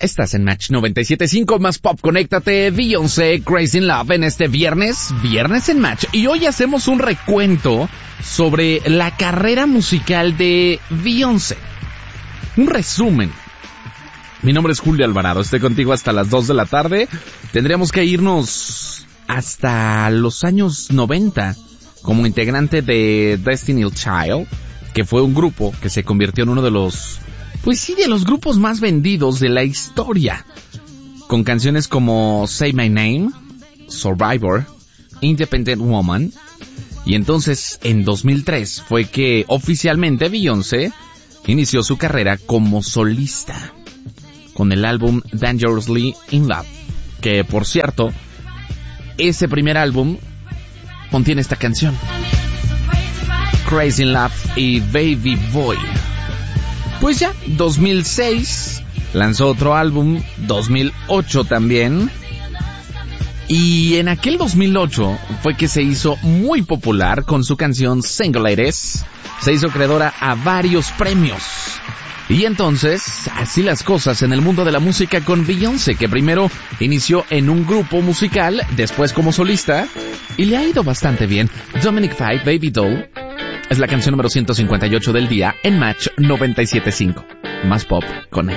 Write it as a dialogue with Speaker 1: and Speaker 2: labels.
Speaker 1: Estás en Match 97.5 más pop. Conéctate, Beyoncé, Crazy in Love en este viernes en Match. Y hoy hacemos un recuento sobre la carrera musical de Beyoncé. Un resumen. Mi nombre es Julio Alvarado, estoy contigo hasta las 2 de la tarde. Tendríamos que irnos hasta los años 90 como integrante de Destiny's Child, que fue un grupo que se convirtió en uno de los, de los grupos más vendidos de la historia, con canciones como Say My Name, Survivor, Independent Woman. Y entonces en 2003 fue que oficialmente Beyoncé inició su carrera como solista con el álbum Dangerously in Love, que por cierto, ese primer álbum contiene esta canción, Crazy in Love y Baby Boy. Pues ya, 2006 lanzó otro álbum, 2008 también, y en aquel 2008 fue que se hizo muy popular con su canción Single Ladies. Se hizo acreedora a varios premios. Y entonces, así las cosas en el mundo de la música con Beyoncé, que primero inició en un grupo musical, después como solista, y le ha ido bastante bien. Dominic Fike, Baby Doll, es la canción número 158 del día en Match 97.5. Más pop con él.